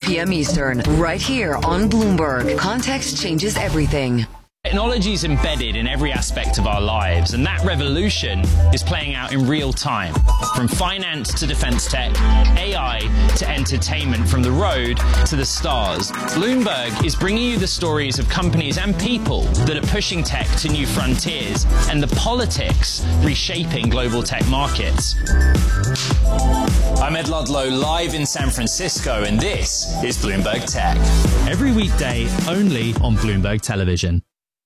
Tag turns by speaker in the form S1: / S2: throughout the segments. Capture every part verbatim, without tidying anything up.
S1: p m Eastern, right here on Bloomberg. Context changes everything.
S2: Technology is embedded in every aspect of our lives, and that revolution is playing out in real time. From finance to defense tech, A I to entertainment, from the road to the stars. Bloomberg is bringing you the stories of companies and people that are pushing tech to new frontiers, and the politics reshaping global tech markets. I'm Ed Ludlow, live in San Francisco, and this is Bloomberg Tech.
S3: Every weekday, only on Bloomberg Television.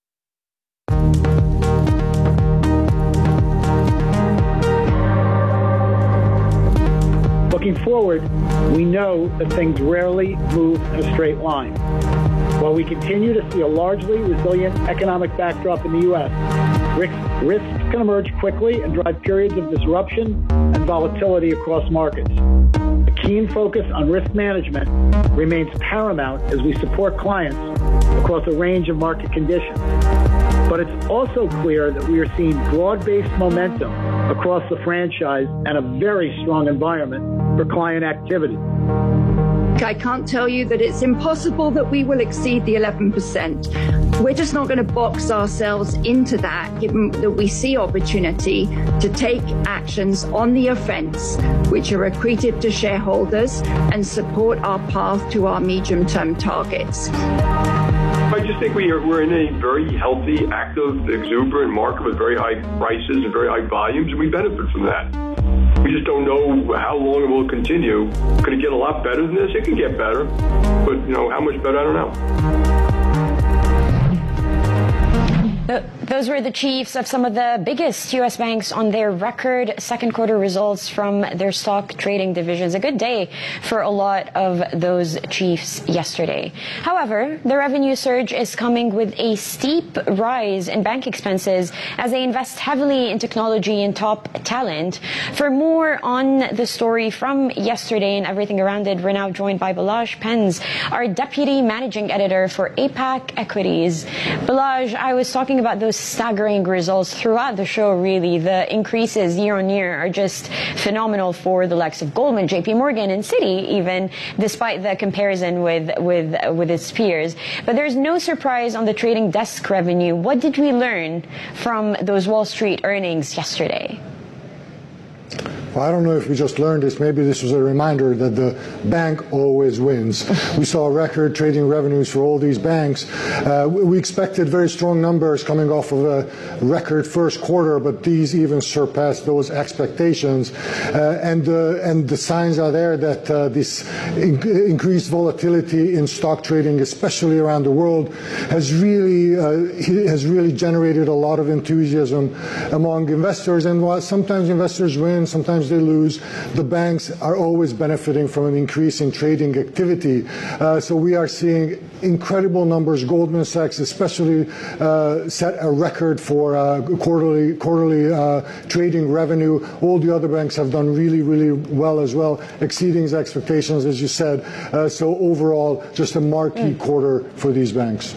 S4: Looking forward, we know that things rarely move in a straight line. While we continue to see a largely resilient economic backdrop in the U S, risks, risks can emerge quickly and drive periods of disruption and volatility across markets. A keen focus on risk management remains paramount as we support clients across a range of market conditions. But it's also clear that we are seeing broad-based momentum across the franchise and a very strong environment for client activity.
S5: I can't tell you that it's impossible that we will exceed the eleven percent. We're just not going to box ourselves into that, given that we see opportunity to take actions on the offense, which are accretive to shareholders and support our path to our medium-term targets.
S6: I just think we are, we're in a very healthy, active, exuberant market with very high prices and very high volumes, and we benefit from that. We just don't know how long it will continue. Could it get a lot better than this? It can get better, but you know how much better, I don't know.
S7: Those were the chiefs of some of the biggest U S banks on their record second quarter results from their stock trading divisions. A good day for a lot of those chiefs yesterday. However, the revenue surge is coming with a steep rise in bank expenses as they invest heavily in technology and top talent. For more on the story from yesterday and everything around it, we're now joined by Balazs Penns, our deputy managing editor for APAC Equities. Balazs, I was talking about those staggering results throughout the show, really. The increases year on year are just phenomenal for the likes of Goldman, J P Morgan, and Citi, even despite the comparison with, with, with its peers. But there's no surprise on the trading desk revenue. What did we learn from those Wall Street earnings yesterday?
S8: Well, I don't know if we just learned this. Maybe this was a reminder that the bank always wins. We saw record trading revenues for all these banks. Uh, we expected very strong numbers coming off of a record first quarter, but these even surpassed those expectations. Uh, and, uh, and the signs are there that uh, this in- increased volatility in stock trading, especially around the world, has really, uh, has really generated a lot of enthusiasm among investors. And while sometimes investors win, sometimes they lose, the banks are always benefiting from an increase in trading activity. Uh, so we are seeing incredible numbers. Goldman Sachs especially uh, set a record for uh, quarterly quarterly uh, trading revenue. All the other banks have done really, really well as well, exceeding expectations, as you said. Uh, so overall, just a marquee mm. quarter for these banks.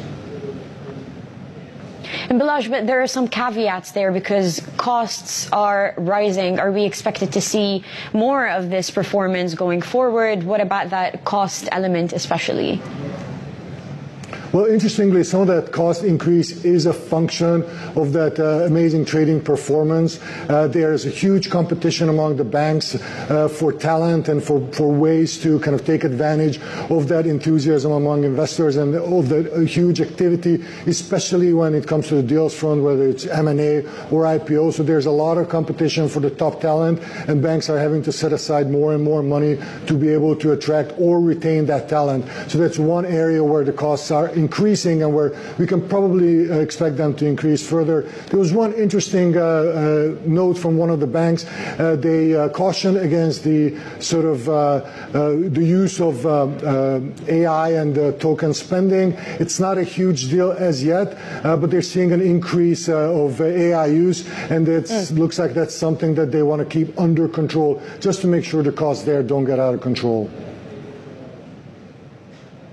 S7: And Balazs, but there are some caveats there because costs are rising. Are we expected to see more of this performance going forward? What about that cost element especially?
S8: Well, interestingly, some of that cost increase is a function of that uh, amazing trading performance. Uh, there is a huge competition among the banks uh, for talent and for, for ways to kind of take advantage of that enthusiasm among investors and of that uh, huge activity, especially when it comes to the deals front, whether it's M and A or I P O. So there's a lot of competition for the top talent, and banks are having to set aside more and more money to be able to attract or retain that talent. So that's one area where the costs are increasing and where we can probably uh, expect them to increase further. There was one interesting uh, uh, note from one of the banks. Uh, they uh, cautioned against the sort of uh, uh, the use of uh, uh, A I and uh, token spending. It's not a huge deal as yet, uh, but they're seeing an increase uh, of uh, A I use, and it mm. looks like that's something that they want to keep under control just to make sure the costs there don't get out of control.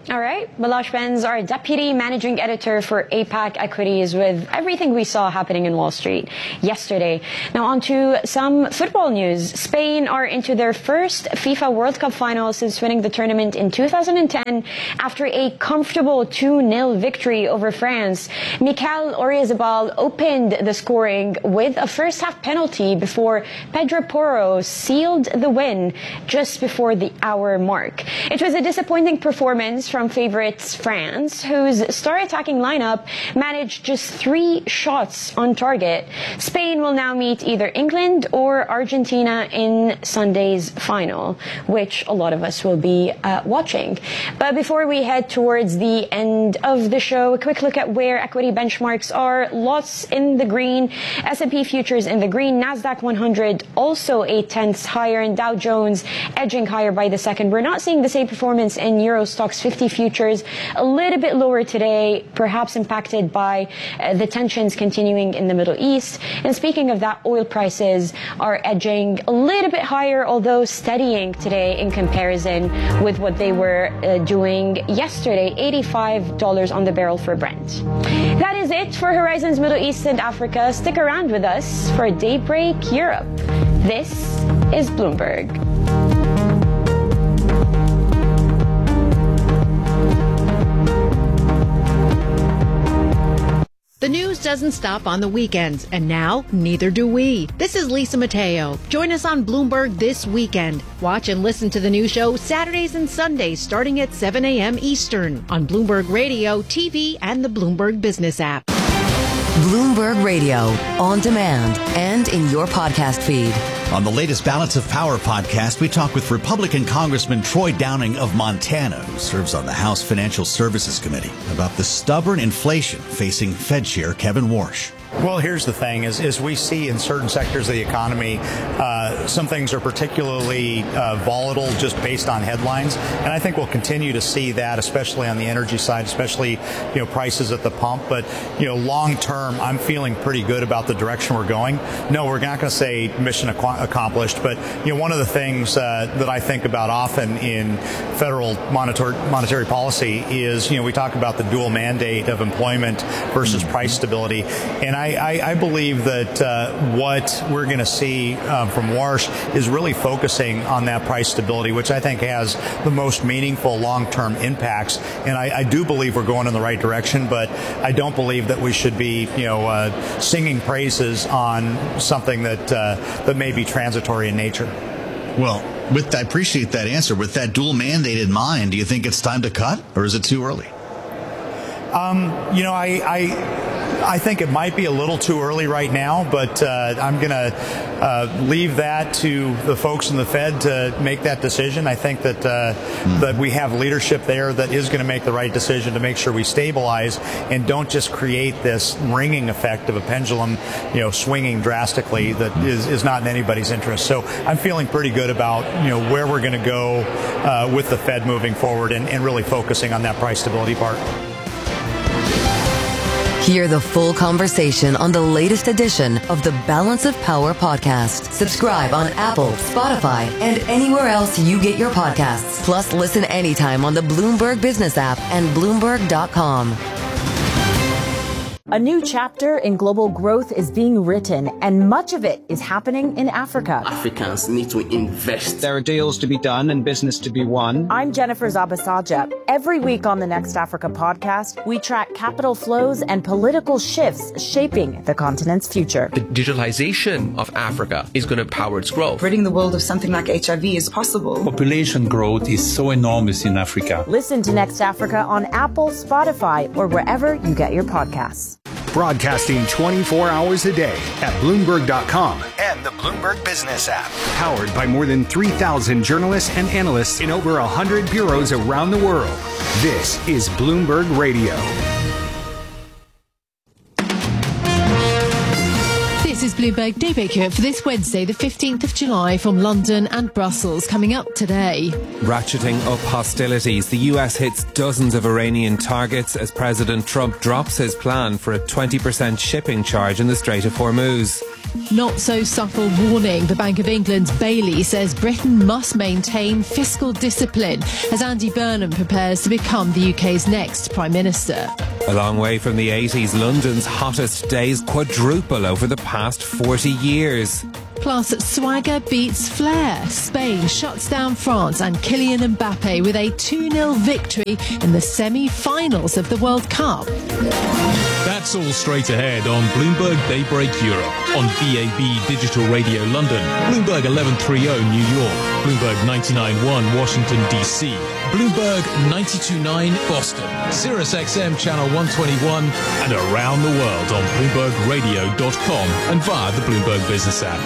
S7: All right. Balazs Benz, our deputy managing editor for APAC Equities, with everything we saw happening in Wall Street yesterday. Now on to some football news. Spain are into their first FIFA World Cup final since winning the tournament in two thousand ten after a comfortable two nil victory over France. Mikel Oyarzabal opened the scoring with a first half penalty before Pedro Porro sealed the win just before the hour mark. It was a disappointing performance from favorites France, whose star attacking lineup managed just three shots on target. Spain will now meet either England or Argentina in Sunday's final, which a lot of us will be uh, watching. But before we head towards the end of the show, a quick look at where equity benchmarks are. Lots in the green. S and P futures in the green. NASDAQ one hundred also eight tenths higher, and Dow Jones edging higher by the second. We're not seeing the same performance in Euro Stoxx fifty futures, a little bit lower today, perhaps impacted by uh, the tensions continuing in the Middle East. And speaking of that, oil prices are edging a little bit higher, although steadying today in comparison with what they were uh, doing yesterday, eighty-five dollars on the barrel for Brent. That is it for Horizons Middle East and Africa. Stick around with us for Daybreak Europe. This is Bloomberg.
S9: The news doesn't stop on the weekends, and now neither do we. This is Lisa Mateo. Join us on Bloomberg this weekend. Watch and listen to the new show Saturdays and Sundays starting at seven a.m. Eastern on Bloomberg Radio, T V, and the Bloomberg Business app.
S1: Bloomberg Radio, on demand and in your podcast feed.
S10: On the latest Balance of Power podcast, we talk with Republican Congressman Troy Downing of Montana, who serves on the House Financial Services Committee, about the stubborn inflation facing Fed Chair Kevin Warsh.
S11: Well, here's the thing, is, is we see in certain sectors of the economy, uh, some things are particularly uh, volatile just based on headlines. And I think we'll continue to see that, especially on the energy side, especially, you know, prices at the pump. But, you know, long term, I'm feeling pretty good about the direction we're going. No, we're not going to say mission accomplished. But, you know, one of the things uh, that I think about often in federal monetary, monetary policy is, you know, we talk about the dual mandate of employment versus price stability. And I I, I believe that uh, what we're going to see uh, from Warsh is really focusing on that price stability, which I think has the most meaningful long-term impacts. And I, I do believe we're going in the right direction, but I don't believe that we should be, you know, uh, singing praises on something that uh, that may be transitory in nature.
S10: Well, with I appreciate that answer. With that dual mandate in mind, do you think it's time to cut, or is it too early?
S11: Um, you know, I. I I think it might be a little too early right now, but uh, I'm going to uh, leave that to the folks in the Fed to make that decision. I think that uh, mm. that we have leadership there that is going to make the right decision to make sure we stabilize and don't just create this ringing effect of a pendulum, you know, swinging drastically that is, is not in anybody's interest. So I'm feeling pretty good about, you know, where we're going to go uh, with the Fed moving forward and, and really focusing on that price stability part.
S1: Hear the full conversation on the latest edition of the Balance of Power podcast. Subscribe on Apple, Spotify, and anywhere else you get your podcasts. Plus, listen anytime on the Bloomberg Business app and Bloomberg dot com.
S12: A new chapter in global growth is being written, and much of it is happening in Africa.
S13: Africans need to invest.
S14: There are deals to be done and business to be won.
S12: I'm Jennifer Zabasaja. Every week on the Next Africa podcast, we track capital flows and political shifts shaping the continent's future.
S15: The digitalization of Africa is going to power its growth.
S16: Ridding the world of something like H I V is possible.
S17: Population growth is so enormous in Africa.
S12: Listen to Next Africa on Apple, Spotify, or wherever you get your podcasts.
S18: Broadcasting twenty-four hours a day at Bloomberg dot com and the Bloomberg Business app. Powered by more than three thousand journalists and analysts in over one hundred bureaus around the world. This is Bloomberg Radio.
S9: This is
S19: is Bloomberg Daybreak Europe for this Wednesday, the fifteenth of July, from London and Brussels. Coming up today.
S20: Ratcheting up hostilities. The U S hits dozens of Iranian targets as President Trump drops his plan for a twenty percent shipping charge in the Strait of Hormuz.
S19: Not so subtle warning. The Bank of England's Bailey says Britain must maintain fiscal discipline as Andy Burnham prepares to become the U K's next Prime Minister.
S20: A long way from the eighties, London's hottest days quadruple over the past forty years.
S19: Plus, swagger beats flair. Spain shuts down France and Kylian Mbappe with a two nil victory in the semi-finals of the World Cup.
S21: That's all straight ahead on Bloomberg Daybreak Europe, on B A B Digital Radio London, Bloomberg eleven thirty New York, Bloomberg ninety-nine point one Washington D C, Bloomberg ninety-two point nine Boston, Sirius X M Channel one twenty-one, and around the world on Bloomberg Radio dot com and via the Bloomberg Business app.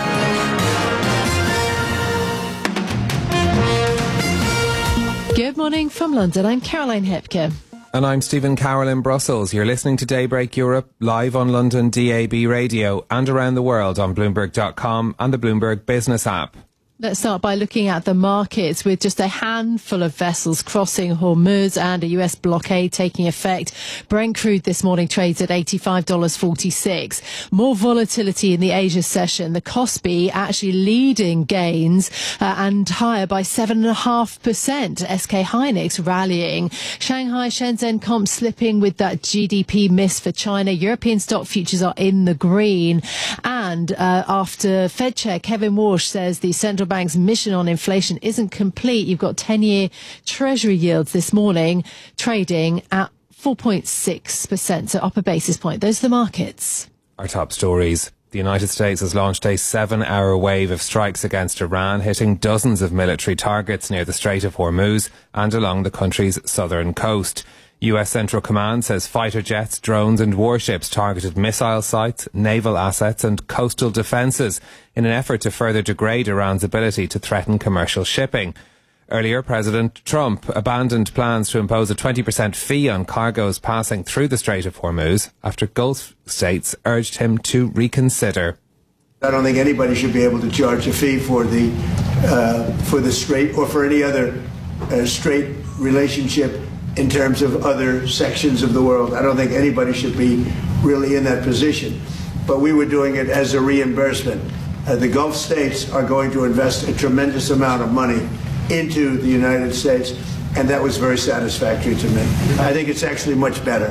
S19: Good morning from London. I'm Caroline Hepker.
S20: And I'm Stephen Carroll in Brussels. You're listening to Daybreak Europe live on London D A B Radio and around the world on Bloomberg dot com and the Bloomberg Business app.
S19: Let's start by looking at the markets, with just a handful of vessels crossing Hormuz and a U S blockade taking effect. Brent crude this morning trades at eighty-five dollars and forty-six cents. More volatility in the Asia session. The Kospi actually leading gains uh, and higher by seven point five percent. S K Hynix rallying. Shanghai Shenzhen comp slipping with that G D P miss for China. European stock futures are in the green. And uh, after Fed Chair Kevin Warsh says the central bank's mission on inflation isn't complete, you've got ten-year Treasury yields this morning trading at four point six percent, so up a basis point. Those are the markets.
S20: Our top stories. The United States has launched a seven-hour wave of strikes against Iran, hitting dozens of military targets near the Strait of Hormuz and along the country's southern coast. U S Central Command says fighter jets, drones and warships targeted missile sites, naval assets and coastal defences in an effort to further degrade Iran's ability to threaten commercial shipping. Earlier, President Trump abandoned plans to impose a twenty percent fee on cargoes passing through the Strait of Hormuz after Gulf states urged him to reconsider.
S22: I don't think anybody should be able to charge a fee for the uh, for the Strait or for any other uh, Strait relationship in terms of other sections of the world. I don't think anybody should be really in that position. But we were doing it as a reimbursement. Uh, the Gulf states are going to invest a tremendous amount of money into the United States, and that was very satisfactory to me. I think it's actually much better.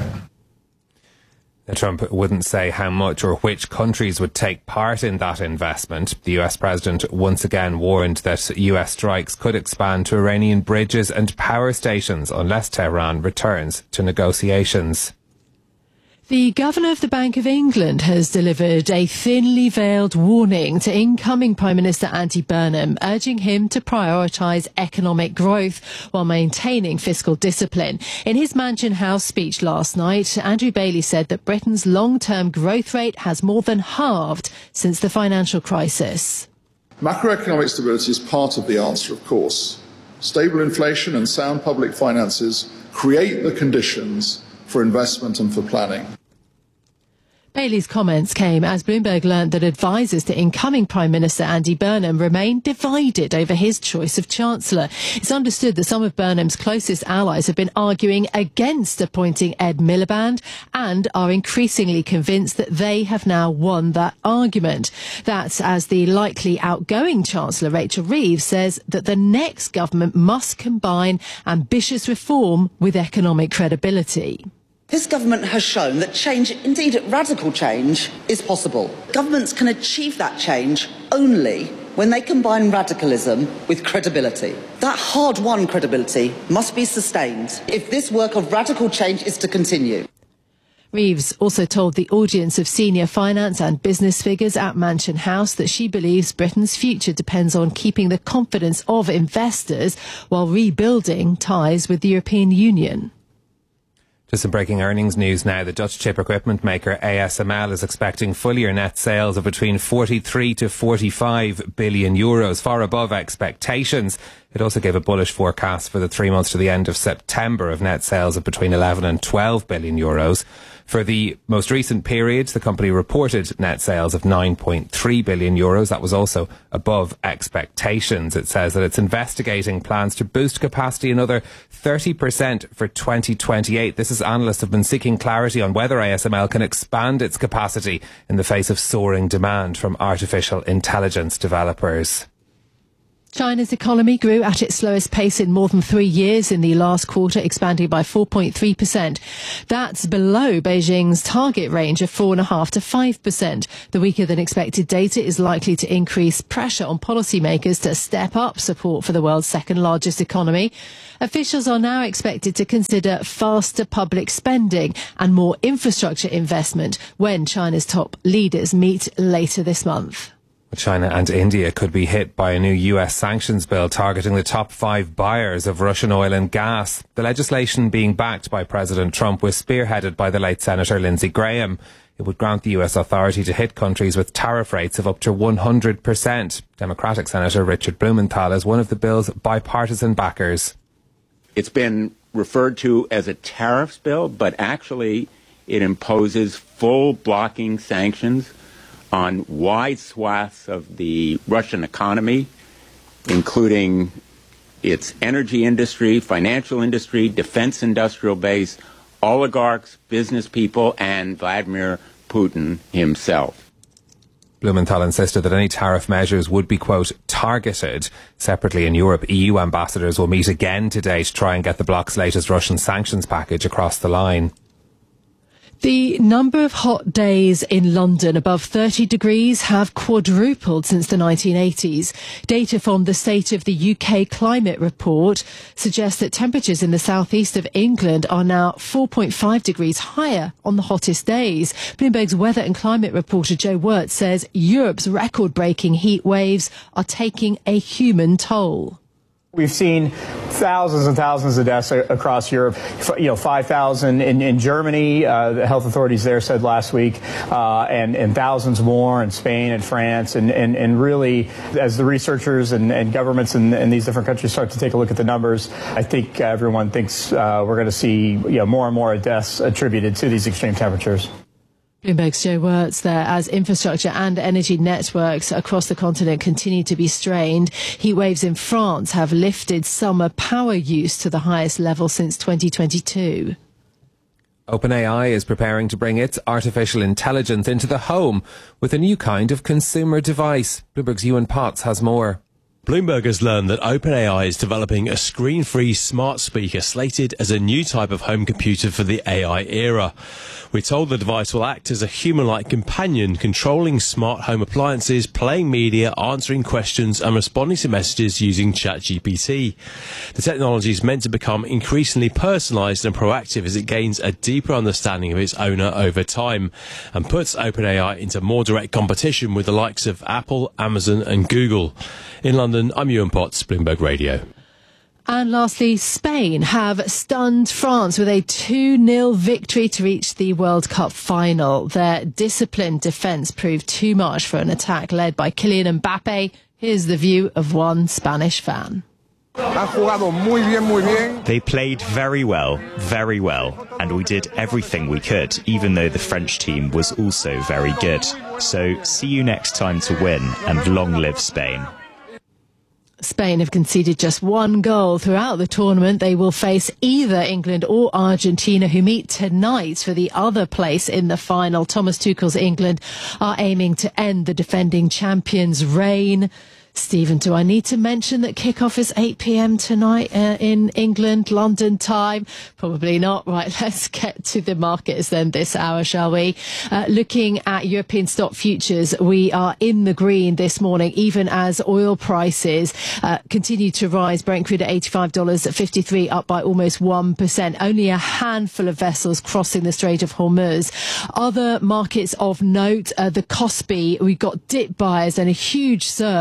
S20: Trump wouldn't say how much or which countries would take part in that investment. The U S president once again warned that U S strikes could expand to Iranian bridges and power stations unless Tehran returns to negotiations.
S19: The Governor of the Bank of England has delivered a thinly veiled warning to incoming Prime Minister Andy Burnham, urging him to prioritise economic growth while maintaining fiscal discipline. In his Mansion House speech last night, Andrew Bailey said that Britain's long-term growth rate has more than halved since the financial crisis.
S23: Macroeconomic stability is part of the answer, of course. Stable inflation and sound public finances create the conditions for investment and for planning.
S19: Bailey's comments came as Bloomberg learnt that advisers to incoming Prime Minister Andy Burnham remain divided over his choice of Chancellor. It's understood that some of Burnham's closest allies have been arguing against appointing Ed Miliband and are increasingly convinced that they have now won that argument. That's as the likely outgoing Chancellor, Rachel Reeves, says that the next government must combine ambitious reform with economic credibility.
S24: This government has shown that change, indeed radical change, is possible. Governments can achieve that change only when they combine radicalism with credibility. That hard-won credibility must be sustained if this work of radical change is to continue.
S19: Reeves also told the audience of senior finance and business figures at Mansion House that she believes Britain's future depends on keeping the confidence of investors while rebuilding ties with the European Union.
S20: Just some breaking earnings news now. The Dutch chip equipment maker A S M L is expecting full-year net sales of between forty-three to forty-five billion euros, far above expectations. It also gave a bullish forecast for the three months to the end of September of net sales of between eleven and twelve billion euros. For the most recent period, the company reported net sales of nine point three billion euros. That was also above expectations. It says that it's investigating plans to boost capacity another thirty percent for twenty twenty-eight. This is analysts have been seeking clarity on whether A S M L can expand its capacity in the face of soaring demand from artificial intelligence developers.
S19: China's economy grew at its slowest pace in more than three years in the last quarter, expanding by four point three percent. That's below Beijing's target range of four point five to five percent. The weaker than expected data is likely to increase pressure on policymakers to step up support for the world's second largest economy. Officials are now expected to consider faster public spending and more infrastructure investment when China's top leaders meet later this month.
S20: China and India could be hit by a new U S sanctions bill targeting the top five buyers of Russian oil and gas. The legislation being backed by President Trump was spearheaded by the late Senator Lindsey Graham. It would grant the U S authority to hit countries with tariff rates of up to one hundred percent. Democratic Senator Richard Blumenthal is one of the bill's bipartisan backers.
S2: It's been referred to as a tariffs bill, but actually it imposes full blocking sanctions on wide swaths of the Russian economy, including its energy industry, financial industry, defense industrial base, oligarchs, business people, and Vladimir Putin himself.
S20: Blumenthal insisted that any tariff measures would be, quote, targeted. Separately in Europe, E U ambassadors will meet again today to try and get the bloc's latest Russian sanctions package across the line.
S19: The number of hot days in London above thirty degrees have quadrupled since the nineteen eighties. Data from the State of the U K Climate Report suggests that temperatures in the southeast of England are now four point five degrees higher on the hottest days. Bloomberg's weather and climate reporter Joe Wirtz says Europe's record-breaking heat waves are taking a human toll.
S3: We've seen thousands and thousands of deaths across Europe, you know, five thousand in, in Germany, uh, the health authorities there said last week, uh, and, and thousands more in Spain and France. And, and, and really, as the researchers and, and governments in, in these different countries start to take a look at the numbers, I think everyone thinks uh, we're going to see you know, more and more deaths attributed to these extreme temperatures.
S19: Bloomberg's Joe Wirtz there. As infrastructure and energy networks across the continent continue to be strained, heat waves in France have lifted summer power use to the highest level since twenty twenty-two.
S20: OpenAI is preparing to bring its artificial intelligence into the home with a new kind of consumer device. Bloomberg's Ewan Potts has more.
S4: Bloomberg has learned that OpenAI is developing a screen-free smart speaker slated as a new type of home computer for the A I era. We're told the device will act as a human-like companion, controlling smart home appliances, playing media, answering questions and responding to messages using ChatGPT. The technology is meant to become increasingly personalised and proactive as it gains a deeper understanding of its owner over time and puts OpenAI into more direct competition with the likes of Apple, Amazon and Google. In London, I'm Ewan Potts, Bloomberg Radio.
S19: And lastly, Spain have stunned France with a two nil victory to reach the World Cup final. Their disciplined defence proved too much for an attack led by Kylian Mbappe. Here's the view of one Spanish fan.
S5: They played very well, very well, and we did everything we could, even though the French team was also very good. So see you next time to win, and long live Spain.
S19: Spain have conceded just one goal throughout the tournament. They will face either England or Argentina, who meet tonight for the other place in the final. Thomas Tuchel's England are aiming to end the defending champions' reign. Stephen, do I need to mention that kickoff is eight p.m. tonight uh, in England, London time? Probably not. Right, let's get to the markets then this hour, shall we? Uh, looking at European stock futures, we are in the green this morning, even as oil prices uh, continue to rise. Brent crude at eighty-five dollars fifty-three, up by almost one percent. Only a handful of vessels crossing the Strait of Hormuz. Other markets of note, uh, the Kospi, we've got dip buyers and a huge surge of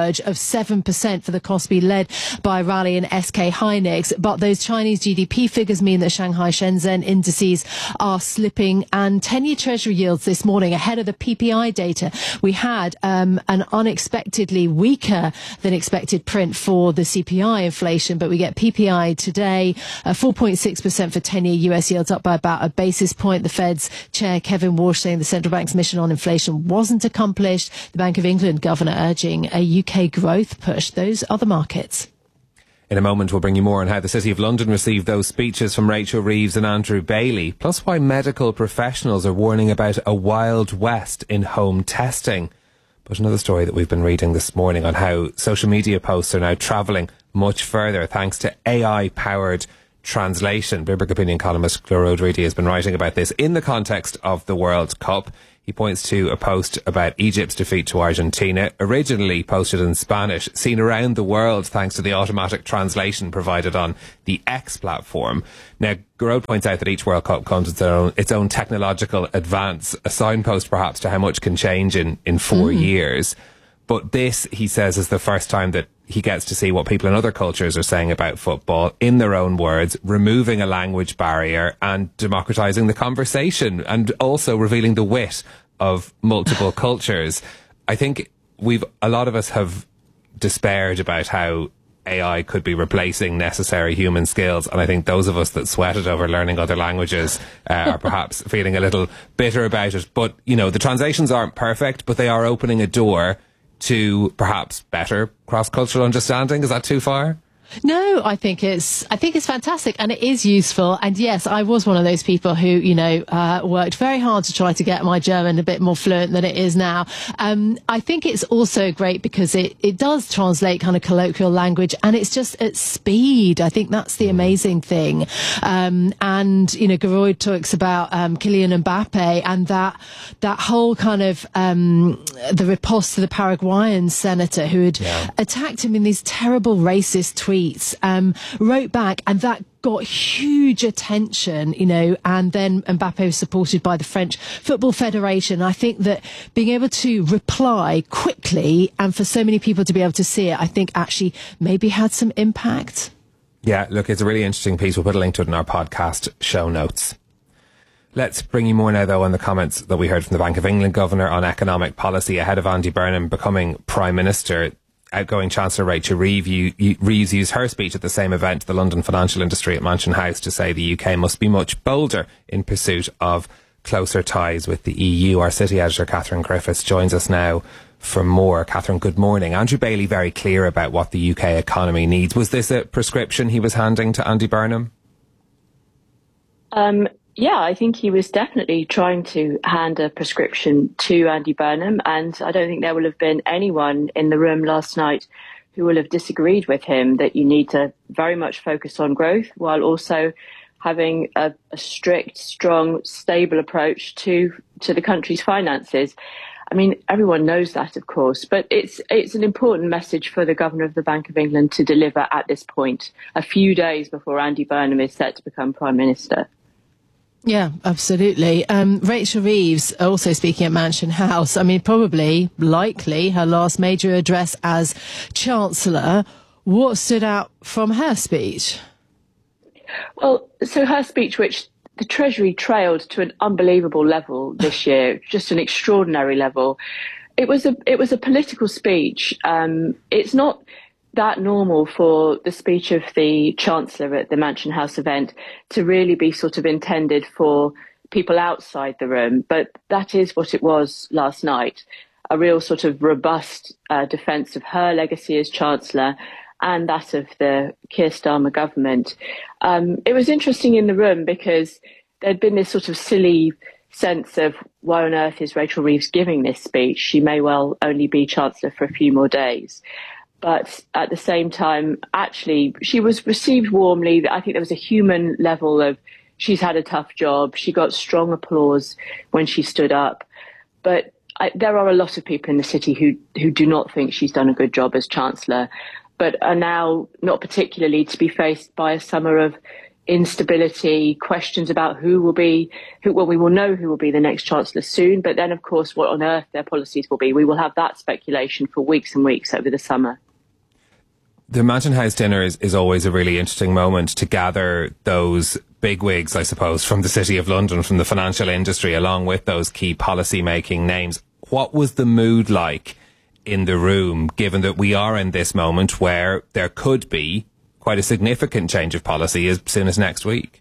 S19: seven percent for the Kospi, led by rally in S K Hynix. But those Chinese G D P figures mean that Shanghai Shenzhen indices are slipping, and ten-year Treasury yields this morning ahead of the P P I data. We had um, an unexpectedly weaker than expected print for the C P I inflation, but we get P P I today, uh, four point six percent for ten-year U S yields, up by about a basis point. The Fed's chair, Kevin Walsh, saying the central bank's mission on inflation wasn't accomplished. The Bank of England governor urging a U K growth push. Those are the markets.
S20: In a moment, we'll bring you more on how the City of London received those speeches from Rachel Reeves and Andrew Bailey, plus why medical professionals are warning about a wild west in home testing. But another story that we've been reading this morning on how social media posts are now travelling much further thanks to A I-powered translation. Bloomberg opinion columnist Glora O'Doherty has been writing about this in the context of the World Cup. He points to a post about Egypt's defeat to Argentina, originally posted in Spanish, seen around the world thanks to the automatic translation provided on the X platform. Now, Garode points out that each World Cup comes with its own, its own technological advance, a signpost perhaps to how much can change in, in four mm. years. But this, he says, is the first time that he gets to see what people in other cultures are saying about football in their own words, removing a language barrier and democratizing the conversation, and also revealing the wit of multiple cultures. I think we've, a lot of us have despaired about how A I could be replacing necessary human skills, and I think those of us that sweated over learning other languages uh, are perhaps feeling a little bitter about it. But, you know, the translations aren't perfect, but they are opening a door to perhaps better cross-cultural understanding. Is that too far?
S19: No, I think it's I think it's fantastic, and it is useful. And yes, I was one of those people who, you know, uh, worked very hard to try to get my German a bit more fluent than it is now. Um, I think it's also great because it, it does translate kind of colloquial language, and it's just at speed. I think that's the amazing thing. Um, and, you know, Garode talks about um, Kylian Mbappe and that that whole kind of um, the riposte to the Paraguayan senator who had yeah. attacked him in these terrible racist tweets. Um, wrote back, and that got huge attention, you know, and then Mbappe was supported by the French Football Federation. I think that being able to reply quickly and for so many people to be able to see it, I think actually maybe had some impact.
S20: Yeah, look, it's a really interesting piece. We'll put a link to it in our podcast show notes. Let's bring you more now, though, on the comments that we heard from the Bank of England governor on economic policy ahead of Andy Burnham becoming Prime Minister. Outgoing Chancellor Rachel Reeves used her speech at the same event to the London financial industry at Mansion House to say the U K must be much bolder in pursuit of closer ties with the E U. Our city editor, Catherine Griffiths, joins us now for more. Catherine, good morning. Andrew Bailey very clear about what the U K economy needs. Was this a prescription he was handing to Andy Burnham?
S6: Um, yeah, I think he was definitely trying to hand a prescription to Andy Burnham, and I don't think there will have been anyone in the room last night who will have disagreed with him that you need to very much focus on growth while also having a, a strict, strong, stable approach to to the country's finances. I mean, everyone knows that, of course, but it's it's an important message for the Governor of the Bank of England to deliver at this point, a few days before Andy Burnham is set to become Prime Minister.
S19: Yeah, absolutely. Um, Rachel Reeves also speaking at Mansion House. I mean, probably, likely, her last major address as Chancellor. What stood out from her speech?
S6: Well, so her speech, which the Treasury trailed to an unbelievable level this year, just an extraordinary level. It was a it was a political speech. Um, it's not that normal for the speech of the Chancellor at the Mansion House event to really be sort of intended for people outside the room. But that is what it was last night, a real sort of robust uh, defence of her legacy as Chancellor and that of the Keir Starmer government. Um, it was interesting in the room because there'd been this sort of silly sense of why on earth is Rachel Reeves giving this speech? She may well only be Chancellor for a few more days. But at the same time, actually, she was received warmly. I think there was a human level of she's had a tough job. She got strong applause when she stood up. But I, there are a lot of people in the city who, who do not think she's done a good job as Chancellor, but are now not particularly to be faced by a summer of instability, questions about who will be, who, well, we will know who will be the next Chancellor soon. But then, of course, what on earth their policies will be. We will have that speculation for weeks and weeks over the summer.
S20: The Mansion House dinner is, is always a really interesting moment to gather those bigwigs, I suppose, from the City of London, from the financial industry, along with those key policy-making names. What was the mood like in the room, given that we are in this moment where there could be quite a significant change of policy as soon as next week?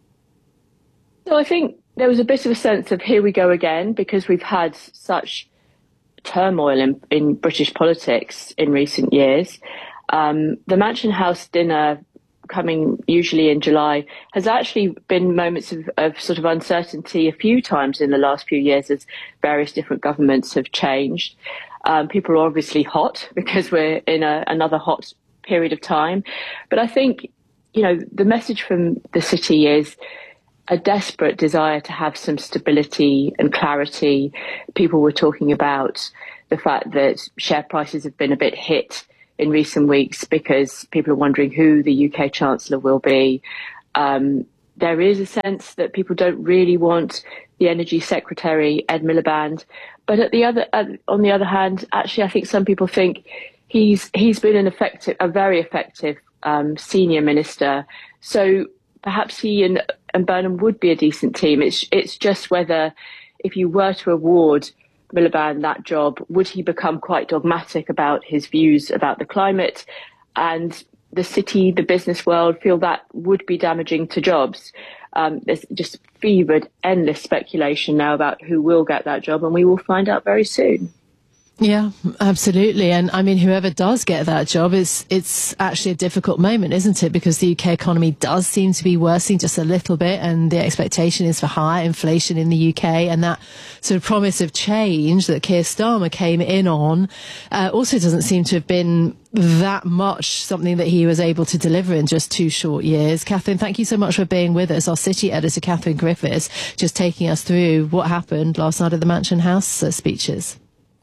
S6: So I think there was a bit of a sense of here we go again, because we've had such turmoil in, in British politics in recent years. Um, the Mansion House dinner, coming usually in July, has actually been moments of, of sort of uncertainty a few times in the last few years as various different governments have changed. Um, people are obviously hot because we're in a, another hot period of time. But I think, you know, the message from the city is a desperate desire to have some stability and clarity. People were talking about the fact that share prices have been a bit hit in recent weeks because people are wondering who the U K Chancellor will be. Um, there is a sense that people don't really want the Energy Secretary, Ed Miliband. But at the other, uh, on the other hand, actually, I think some people think he's he's been an effective, a very effective um, senior minister. So perhaps he and, and Burnham would be a decent team. It's it's just whether, if you were to award Miliband that job, would he become quite dogmatic about his views about the climate? And the city, the business world feel that would be damaging to jobs. Um, there's just fevered, endless speculation now about who will get that job, and we will find out very soon.
S19: Yeah, absolutely. And I mean, whoever does get that job, it's, it's actually a difficult moment, isn't it? Because the U K economy does seem to be worsening just a little bit, and the expectation is for higher inflation in the U K. And that sort of promise of change that Keir Starmer came in on uh, also doesn't seem to have been that much something that he was able to deliver in just two short years. Catherine, thank you so much for being with us. Our city editor, Catherine Griffiths, just taking us through what happened last night at the Mansion House uh, speeches.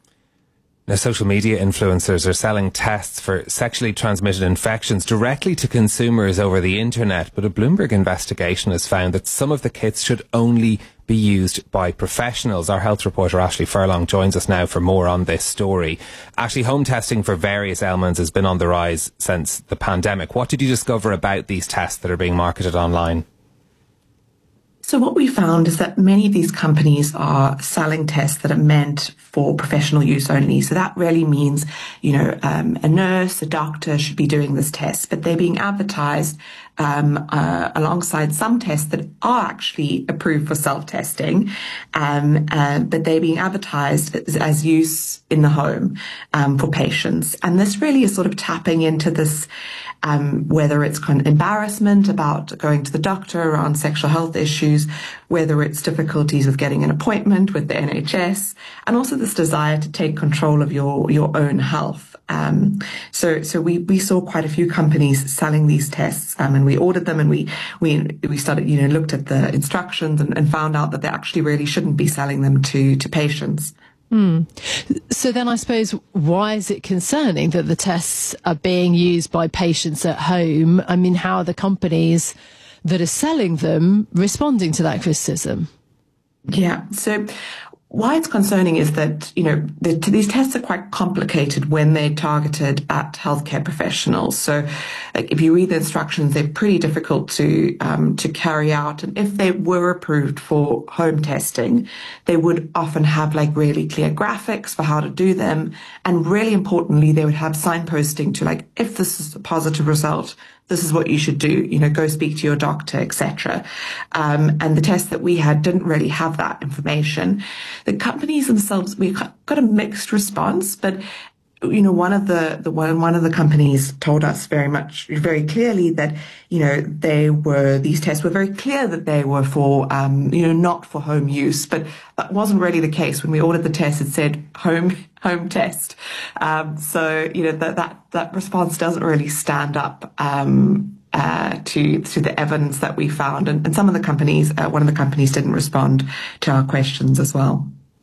S20: Now, social media influencers are selling tests for sexually transmitted infections directly to consumers over the internet, but a Bloomberg investigation has found that some of the kits should only be used by professionals. Our health reporter Ashley Furlong joins us now for more on this story. Ashley, home testing for various ailments has been on the rise since the pandemic. What did you discover about these tests that are being marketed online?
S16: So what we found is that many of these companies are selling tests that are meant for professional use only. So that really means, you know, um, a nurse, a doctor should be doing this test, but they're being advertised um, uh, alongside some tests that are actually approved for self-testing, um, uh, but they're being advertised as, as use in the home um, for patients. And this really is sort of tapping into this Um, whether it's kind of embarrassment about going to the doctor around sexual health issues, whether it's difficulties with getting an appointment with the N H S, and also this desire to take control of your, your own health. Um, so, so we, we saw quite a few companies selling these tests, um, and we ordered them, and we, we, we started, you know, looked at the instructions and, and found out that they actually really shouldn't be selling them to, to patients.
S19: Mm. So then I suppose, why is it concerning that the tests are being used by patients at home? I mean, how are the companies that are selling them responding to that criticism?
S16: Yeah, so why it's concerning is that, you know, the, these tests are quite complicated when they're targeted at healthcare professionals. So like, if you read the instructions, they're pretty difficult to um, to carry out. And if they were approved for home testing, they would often have like really clear graphics for how to do them. And really importantly, they would have signposting to like, if this is a positive result, this is what you should do, you know, go speak to your doctor, et cetera. Um, and the tests that we had didn't really have that information. The companies themselves, we got a mixed response, but you know, one of the, the one, one of the companies told us very much, very clearly that, you know, they were, these tests were very clear that they were for, um, you know, not for home use, but that wasn't really the case. When we ordered the test, it said home, home test. Um, so, you know, that, that, that response doesn't really stand up, um, uh, to, to the evidence that we found. And, and some of the companies, uh, one of the companies didn't respond to our questions as well.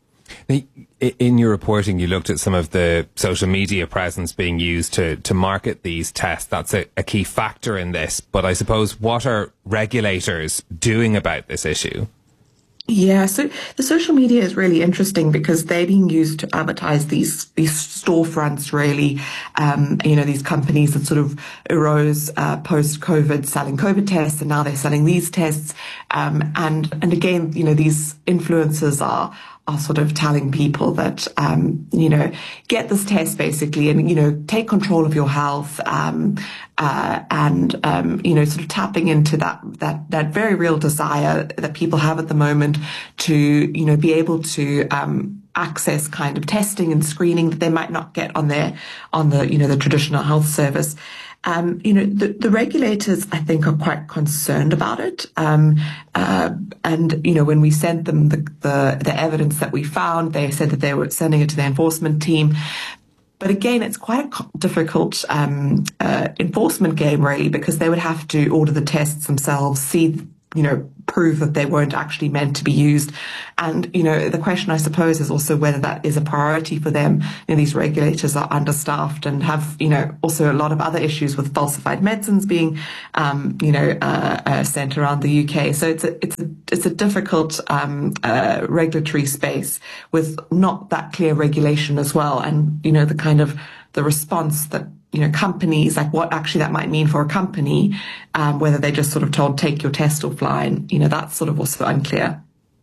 S20: In your reporting, you looked at some of the social media presence being used to, to market these tests. That's a, a key factor in this. But I suppose, what are regulators doing about this issue?
S16: Yeah, so the social media is really interesting because they're being used to advertise these these storefronts, really. Um, you know, these companies that sort of arose uh, post-COVID, selling COVID tests, and now they're selling these tests. Um, and and again, you know, these influencers are are sort of telling people that, um, you know, get this test basically and, you know, take control of your health, um, uh, and, um, you know, sort of tapping into that, that, that very real desire that people have at the moment to, you know, be able to, um, access kind of testing and screening that they might not get on their, on the, you know, the traditional health service. Um, you know, the, the regulators, I think, are quite concerned about it. Um, uh, and, you know, when we sent them the, the, the evidence that we found, they said that they were sending it to the enforcement team. But again, it's quite a difficult um, uh, enforcement game, really, because they would have to order the tests themselves, see, you know, prove that they weren't actually meant to be used. And, you know, the question, I suppose, is also whether that is a priority for them. You know, these regulators are understaffed and have, you know, also a lot of other issues with falsified medicines being, um, you know, uh, uh, sent around the U K. So it's a, it's a, it's a difficult, um, uh, regulatory space with not that clear regulation as well. And, you know, the kind of the response that, you know, companies, like what actually that might mean for a company, um, whether they just sort of told, take your test offline, you know, that's sort of also unclear.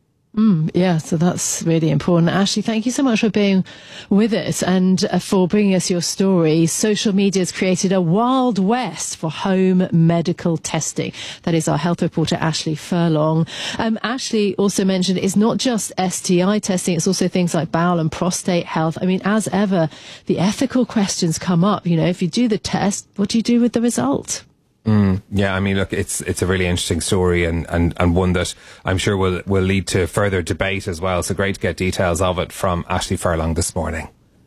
S19: Mm, yeah, so that's really important. Ashley, thank you so much for being with us and uh, for bringing us your story. Social media has created a wild west for home medical testing. That is our health reporter, Ashley Furlong. Um, Ashley also mentioned it's not just S T I testing, it's also things like bowel and prostate health. I mean, as ever, the ethical questions come up. You know, if you do the test, what do you do with the result?
S20: Mm, yeah, I mean, look, it's it's a really interesting story and, and, and one that I'm sure will will lead to further debate as well. So great to get details of it from Ashley Furlong this morning.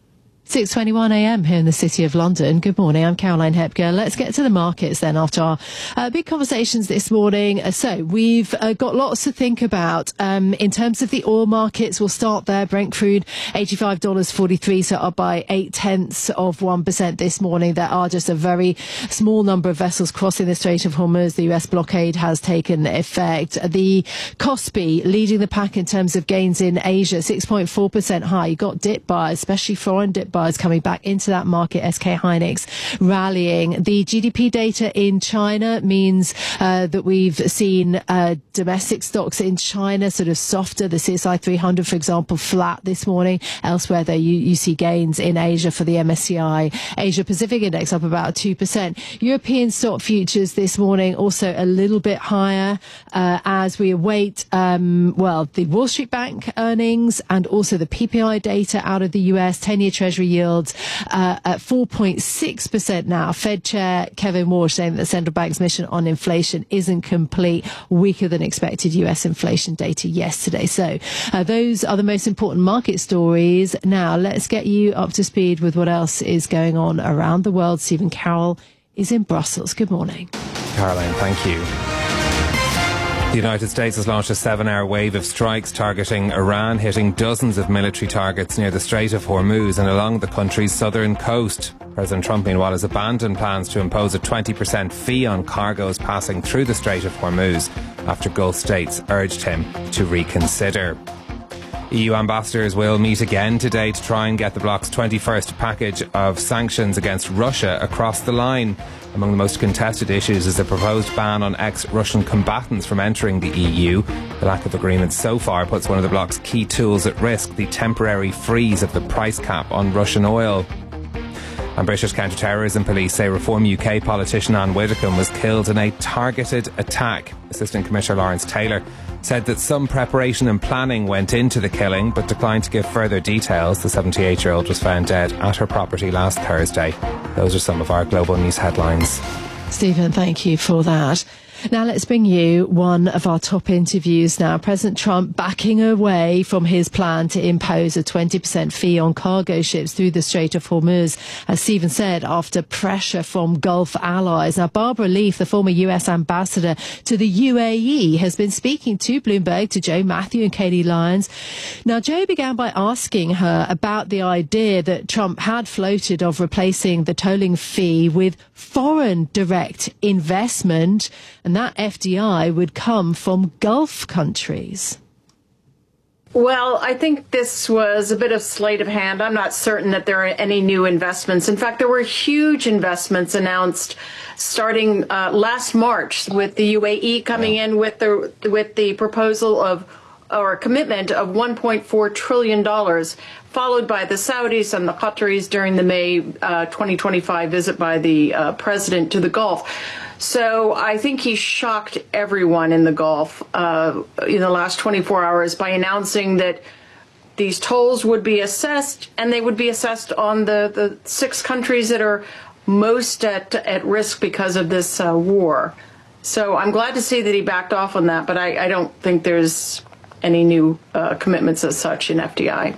S19: six twenty-one a m here in the City of London. Good morning, I'm Caroline Hepker. Let's get to the markets then after our uh, big conversations this morning. Uh, so we've uh, got lots to think about. Um, in terms of the oil markets, we'll start there. Brent crude, eighty-five dollars forty-three, so up by eight tenths of one percent this morning. There are just a very small number of vessels crossing the Strait of Hormuz. The U S blockade has taken effect. The Kospi leading the pack in terms of gains in Asia, six point four percent high. You got dip buyers, especially foreign dip buyers coming back into that market. S K Hynix rallying. The G D P data in China means uh, that we've seen uh, domestic stocks in China sort of softer. The C S I three hundred, for example, flat this morning. Elsewhere, there you, you see gains in Asia for the M S C I Asia Pacific Index up about two percent. European stock futures this morning also a little bit higher uh, as we await, um, well, the Wall Street Bank earnings and also the P P I data out of the U S. ten-year Treasury yields uh, at four point six percent now. Fed Chair Kevin Warsh saying that the central bank's mission on inflation isn't complete. Weaker than expected U S inflation data yesterday. So uh, those are the most important market stories. Now let's get you up to speed with what else is going on around the world. Stephen Carroll is in Brussels. Good morning.
S20: Caroline, thank you. The United States has launched a seven-hour wave of strikes targeting Iran, hitting dozens of military targets near the Strait of Hormuz and along the country's southern coast. President Trump, meanwhile, has abandoned plans to impose a twenty percent fee on cargoes passing through the Strait of Hormuz after Gulf states urged him to reconsider. E U ambassadors will meet again today to try and get the bloc's twenty-first package of sanctions against Russia across the line. Among the most contested issues is the proposed ban on ex-Russian combatants from entering the E U. The lack of agreement so far puts one of the bloc's key tools at risk, the temporary freeze of the price cap on Russian oil. And British counter-terrorism police say Reform U K politician Anne Widdecombe was killed in a targeted attack. Assistant Commissioner Lawrence Taylor said that some preparation and planning went into the killing, but declined to give further details. The seventy-eight-year-old was found dead at her property last Thursday. Those are some of our global news headlines.
S19: Stephen, thank you for that. Now let's bring you one of our top interviews now. President Trump backing away from his plan to impose a twenty percent fee on cargo ships through the Strait of Hormuz, as Stephen said, after pressure from Gulf allies. Now, Barbara Leaf, the former U S ambassador to the U A E, has been speaking to Bloomberg, to Joe Matthew and Katie Lyons. Now, Joe began by asking her about the idea that Trump had floated of replacing the tolling fee with foreign direct investment, and that F D I would come from Gulf countries.
S7: Well, I think this was a bit of sleight of hand. I'm not certain that there are any new investments. In fact, there were huge investments announced starting uh, last March, with the U A E coming yeah. in with the with the proposal of or a commitment of one point four trillion dollars, followed by the Saudis and the Qataris during the May uh, twenty twenty-five visit by the uh, president to the Gulf. So I think he shocked everyone in the Gulf uh, in the last twenty-four hours by announcing that these tolls would be assessed, and they would be assessed on the, the six countries that are most at, at risk because of this uh, war. So I'm glad to see that he backed off on that, but I, I don't think there's any new uh, commitments as such in F D I.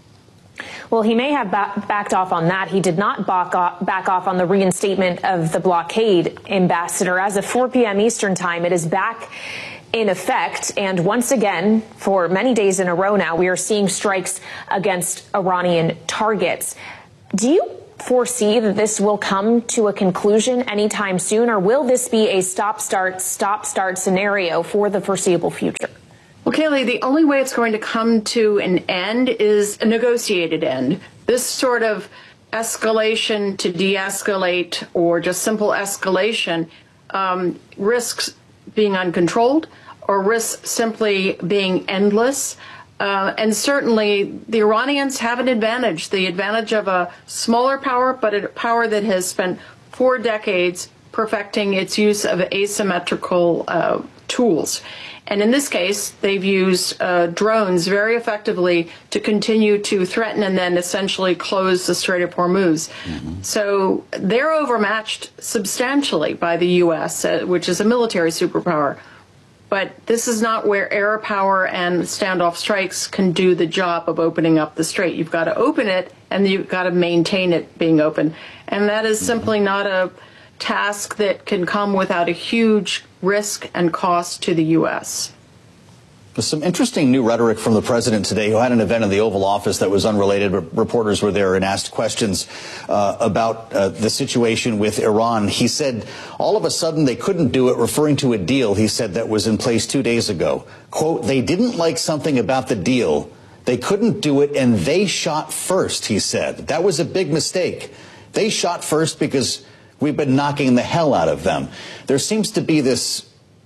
S12: Well, he may have ba- backed off on that. He did not back off, back off on the reinstatement of the blockade, Ambassador. As of four p.m. Eastern time, it is back in effect. And once again, for many days in a row now, we are seeing strikes against Iranian targets. Do you foresee that this will come to a conclusion anytime soon, or will this be a stop-start, stop-start scenario for the foreseeable future?
S7: Well, Kayleigh, the only way it's going to come to an end is a negotiated end. This sort of escalation to de-escalate, or just simple escalation, um, risks being uncontrolled or risks simply being endless. Uh, and certainly the Iranians have an advantage, the advantage of a smaller power, but a power that has spent four decades perfecting its use of asymmetrical uh, tools. And in this case, they've used uh, drones very effectively to continue to threaten and then essentially close the Strait of Hormuz. Mm-hmm. So they're overmatched substantially by the U S, uh, which is a military superpower. But this is not where air power and standoff strikes can do the job of opening up the strait. You've got to open it, and you've got to maintain it being open. And that is simply not a task that can come without a huge risk and cost to the U S.
S8: There's some interesting new rhetoric from the president today, who had an event in the Oval Office that was unrelated. Reporters were there and asked questions uh, about uh, the situation with Iran. He said all of a sudden they couldn't do it, referring to a deal, he said, that was in place two days ago. Quote, they didn't like something about the deal. They couldn't do it, and they shot first, he said. That was a big mistake. They shot first because we've been knocking the hell out of them. There seems to be this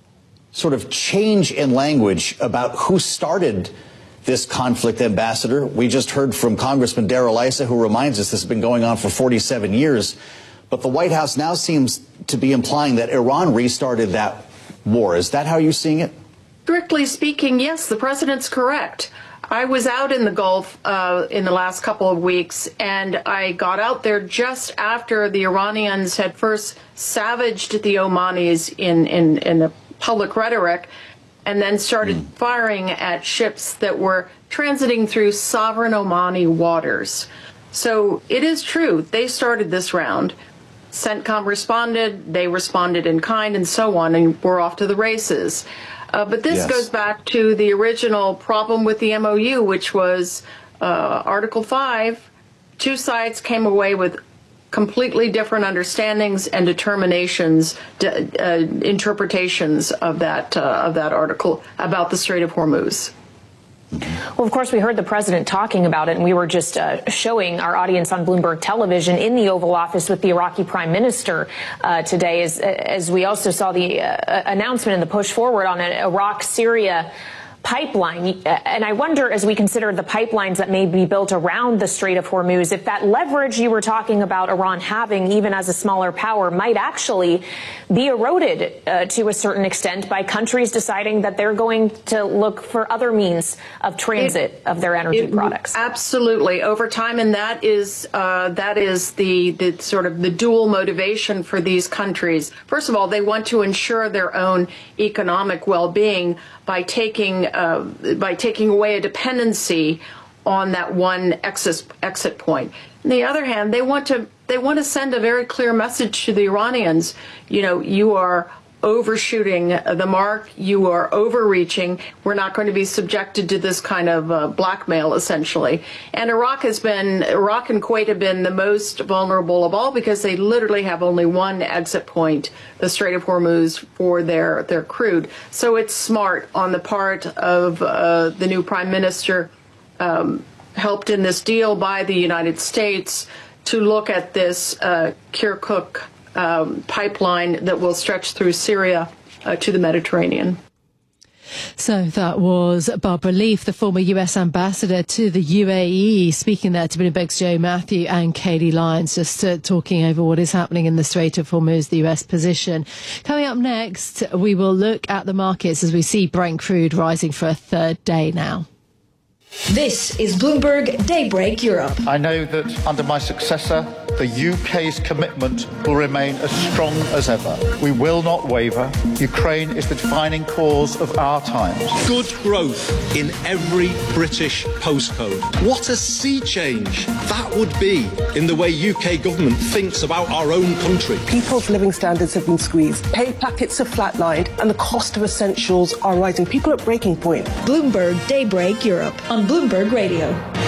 S8: sort of change in language about who started this conflict, Ambassador. We just heard from Congressman Darrell Issa, who reminds us this has been going on for forty-seven years. But the White House now seems to be implying that Iran restarted that war. Is that how you're seeing it?
S7: Strictly speaking, yes, the president's correct. I was out in the Gulf uh, in the last couple of weeks, and I got out there just after the Iranians had first savaged the Omanis in, in, in the public rhetoric, and then started mm. firing at ships that were transiting through sovereign Omani waters. So it is true, they started this round. CENTCOM responded, they responded in kind, and so on, and we're off to the races. Uh, but this yes. goes back to the original problem with the M O U, which was uh, Article five. Two sides came away with completely different understandings and determinations, uh, interpretations of that uh, of that article about the Strait of Hormuz.
S12: Well, of course, we heard the president talking about it, and we were just uh, showing our audience on Bloomberg Television in the Oval Office with the Iraqi prime minister uh, today, as, as we also saw the uh, announcement and the push forward on an Iraq-Syria pipeline. And I wonder, as we consider the pipelines that may be built around the Strait of Hormuz, if that leverage you were talking about Iran having, even as a smaller power, might actually be eroded uh, to a certain extent by countries deciding that they're going to look for other means of transit it, of their energy it, products.
S7: Absolutely, over time, and that is uh, that is the the sort of the dual motivation for these countries. First of all, they want to ensure their own economic well-being by taking uh, by taking away a dependency on that one exit exit point. On the other hand, they want to they want to send a very clear message to the Iranians. You know, you are overshooting the mark, you are overreaching. We're not going to be subjected to this kind of uh, blackmail, essentially. And Iraq has been, Iraq and Kuwait have been the most vulnerable of all because they literally have only one exit point, the Strait of Hormuz, for their, their crude. So it's smart on the part of uh, the new prime minister, um, helped in this deal by the United States, to look at this uh, Kirkuk um, pipeline that will stretch through Syria uh, to the Mediterranean.
S19: So that was Barbara Leaf, the former U S ambassador to the U A E, speaking there to Bloomberg's Joe Matthew and Katie Lyons, just uh, talking over what is happening in the Strait of Hormuz, the U S position. Coming up next, we will look at the markets as we see Brent crude rising for a third day now.
S1: This is Bloomberg Daybreak Europe.
S10: I know that under my successor, the U K's commitment will remain as strong as ever. We will not waver. Ukraine is the defining cause of our times.
S11: Good growth in every British postcode. What a sea change that would be in the way U K government thinks about our own country.
S13: People's living standards have been squeezed. Pay packets have flatlined and the cost of essentials are rising. People are at breaking point.
S1: Bloomberg Daybreak Europe on Bloomberg Radio.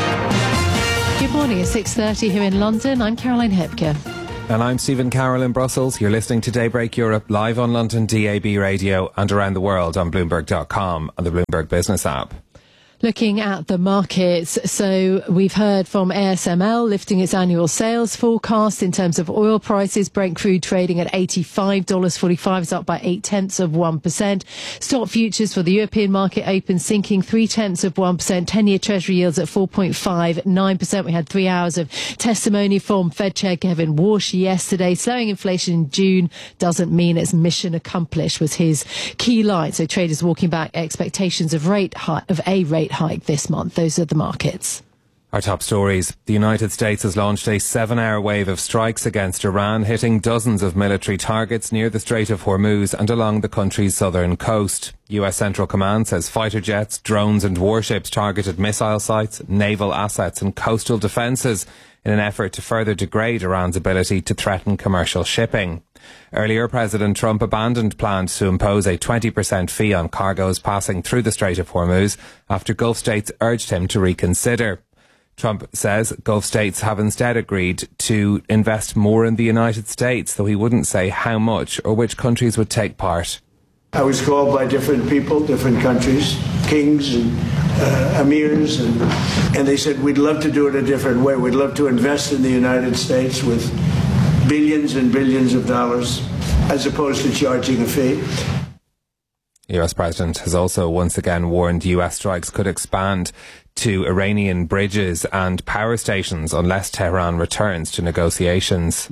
S19: Good morning, it's six thirty here in London. I'm Caroline Hepker.
S20: And I'm Stephen Carroll in Brussels. You're listening to Daybreak Europe live on London D A B radio and around the world on Bloomberg dot com and the Bloomberg Business app.
S19: Looking at the markets, so we've heard from A S M L lifting its annual sales forecast in terms of oil prices. Brent crude trading at eighty-five dollars forty-five is up by eight tenths of one percent. Stock futures for the European market open sinking three tenths of one percent. ten-year Treasury yields at four point five nine percent. We had three hours of testimony from Fed Chair Kevin Warsh yesterday. Slowing inflation in June doesn't mean it's mission accomplished, was his key line. So traders walking back expectations of rate hi- of a rate hike this month. Those are the markets.
S20: Our top stories. The United States has launched a seven-hour wave of strikes against Iran, hitting dozens of military targets near the Strait of Hormuz and along the country's southern coast. U S Central Command says fighter jets, drones and warships targeted missile sites, naval assets and coastal defences in an effort to further degrade Iran's ability to threaten commercial shipping. Earlier, President Trump abandoned plans to impose a twenty percent fee on cargoes passing through the Strait of Hormuz after Gulf states urged him to reconsider. Trump says Gulf states have instead agreed to invest more in the United States, though he wouldn't say how much or which countries would take part.
S22: I was called by different people, different countries, kings and uh, emirs, and, and they said, we'd love to do it a different way. We'd love to invest in the United States with billions and billions of dollars as opposed to charging a fee.
S20: The U S President has also once again warned U S strikes could expand to Iranian bridges and power stations unless Tehran returns to negotiations.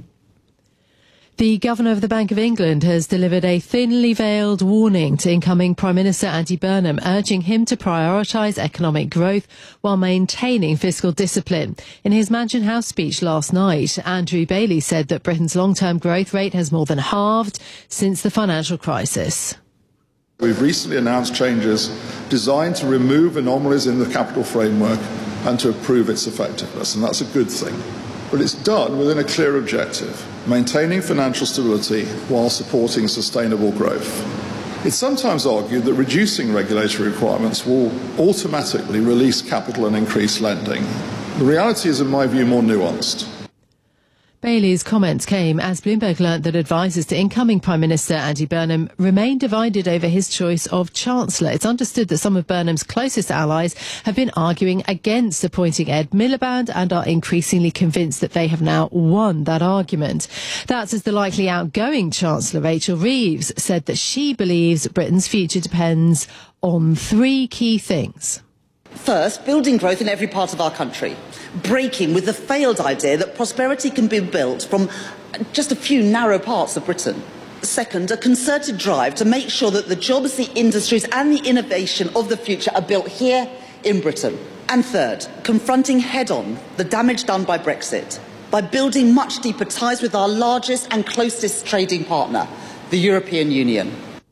S19: The Governor of the Bank of England has delivered a thinly veiled warning to incoming Prime Minister Andy Burnham, urging him to prioritise economic growth while maintaining fiscal discipline. In his Mansion House speech last night, Andrew Bailey said that Britain's long-term growth rate has more than halved since the financial crisis.
S23: We've recently announced changes designed to remove anomalies in the capital framework and to improve its effectiveness, and that's a good thing. But it's done within a clear objective: maintaining financial stability while supporting sustainable growth. It's sometimes argued that reducing regulatory requirements will automatically release capital and increase lending. The reality is, in my view, more nuanced.
S19: Bailey's comments came as Bloomberg learnt that advisers to incoming Prime Minister Andy Burnham remain divided over his choice of Chancellor. It's understood that some of Burnham's closest allies have been arguing against appointing Ed Miliband and are increasingly convinced that they have now won that argument. That's as the likely outgoing Chancellor, Rachel Reeves, said that she believes Britain's future depends on three key things.
S24: First, building growth in every part of our country, breaking with the failed idea that prosperity can be built from just a few narrow parts of Britain. Second, a concerted drive to make sure that the jobs, the industries and the innovation of the future are built here in Britain. And third, confronting head-on the damage done by Brexit by building much deeper ties with our largest and closest trading partner, the European Union.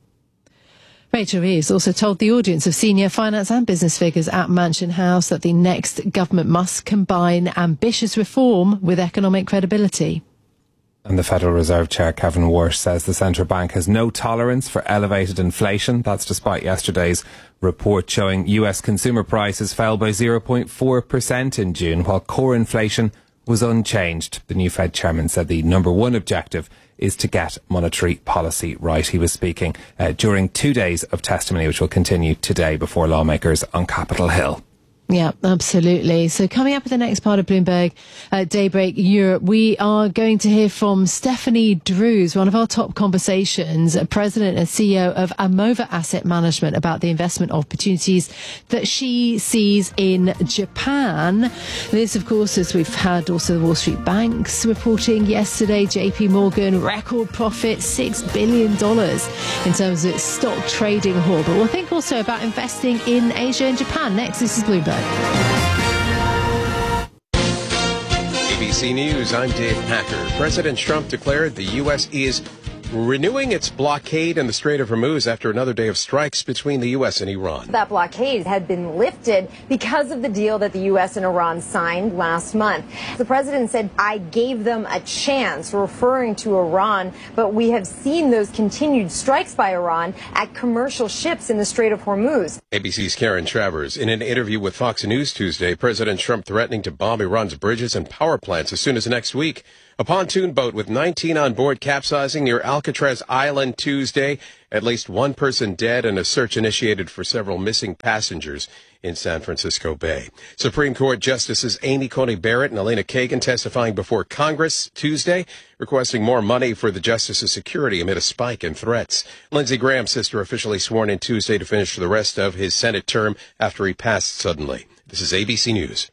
S19: Rachel Reeves also told the audience of senior finance and business figures at Mansion House that the next government must combine ambitious reform with economic credibility.
S20: And the Federal Reserve Chair, Kevin Warsh, says the central bank has no tolerance for elevated inflation. That's despite yesterday's report showing U S consumer prices fell by zero point four percent in June, while core inflation was unchanged. The new Fed chairman said the number one objective is to get monetary policy right. He was speaking uh, during two days of testimony, which will continue today before lawmakers on Capitol Hill.
S19: Yeah, absolutely. So coming up at the next part of Bloomberg uh, Daybreak Europe, we are going to hear from Stephanie Drews, one of our top conversations, President and C E O of Amova Asset Management, about the investment opportunities that she sees in Japan. This, of course, as we've had also the Wall Street banks reporting yesterday, J P Morgan, record profit, six billion dollars in terms of its stock trading haul. But we'll think also about investing in Asia and Japan. Next, this is Bloomberg.
S14: A B C News, I'm Dave Packer. President Trump declared the U S is renewing its blockade in the Strait of Hormuz after another day of strikes between the U S and Iran.
S15: That blockade had been lifted because of the deal that the U S and Iran signed last month. The president said, I gave them a chance, referring to Iran, but we have seen those continued strikes by Iran at commercial ships in the Strait of Hormuz.
S14: A B C's Karen Travers. In an interview with Fox News Tuesday, President Trump threatening to bomb Iran's bridges and power plants as soon as next week. A pontoon boat with nineteen on board capsizing near Alcatraz Island Tuesday. At least one person dead and a search initiated for several missing passengers in San Francisco Bay. Supreme Court Justices Amy Coney Barrett and Elena Kagan testifying before Congress Tuesday, requesting more money for the justices' security amid a spike in threats. Lindsey Graham's sister officially sworn in Tuesday to finish the rest of his Senate term after he passed suddenly. This is A B C News.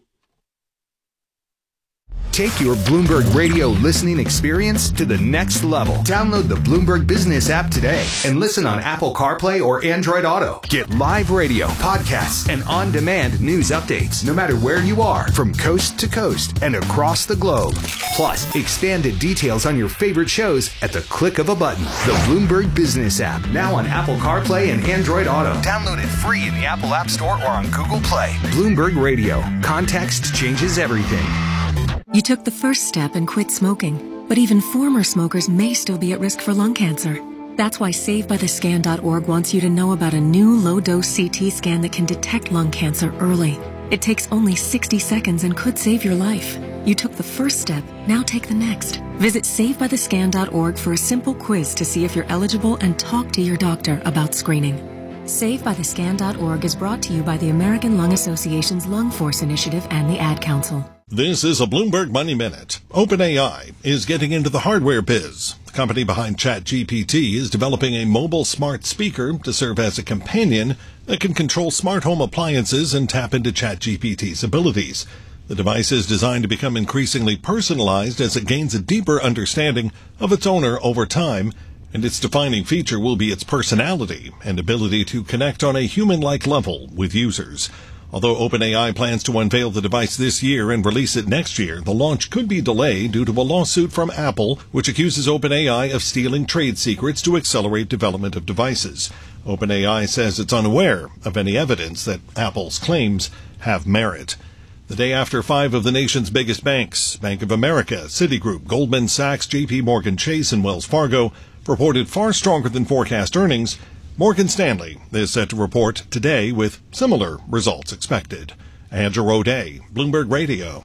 S17: Take your Bloomberg Radio listening experience to the next level. Download the Bloomberg Business app today and listen on Apple CarPlay or Android Auto. Get live radio, podcasts, and on-demand news updates no matter where you are, from coast to coast and across the globe. Plus, expanded details on your favorite shows at the click of a button. The Bloomberg Business app, now on Apple CarPlay and Android Auto. Download it free in the Apple App Store or on Google Play. Bloomberg Radio. Context changes everything.
S18: You took the first step and quit smoking, but even former smokers may still be at risk for lung cancer. That's why Save By The Scan dot org wants you to know about a new low-dose C T scan that can detect lung cancer early. It takes only sixty seconds and could save your life. You took the first step, now take the next. Visit Save By The Scan dot org for a simple quiz to see if you're eligible and talk to your doctor about screening. Save By The Scan dot org is brought to you by the American Lung Association's Lung Force Initiative and the Ad Council.
S25: This is a Bloomberg Money Minute. OpenAI is getting into the hardware biz. The company behind ChatGPT is developing a mobile smart speaker to serve as a companion that can control smart home appliances and tap into ChatGPT's abilities. The device is designed to become increasingly personalized as it gains a deeper understanding of its owner over time, and its defining feature will be its personality and ability to connect on a human-like level with users. Although OpenAI plans to unveil the device this year and release it next year, the launch could be delayed due to a lawsuit from Apple, which accuses OpenAI of stealing trade secrets to accelerate development of devices. OpenAI says it's unaware of any evidence that Apple's claims have merit. The day after five of the nation's biggest banks, Bank of America, Citigroup, Goldman Sachs, J P Morgan Chase, and Wells Fargo, reported far stronger than forecast earnings, Morgan Stanley is set to report today with similar results expected. Andrew O'Day, Bloomberg Radio.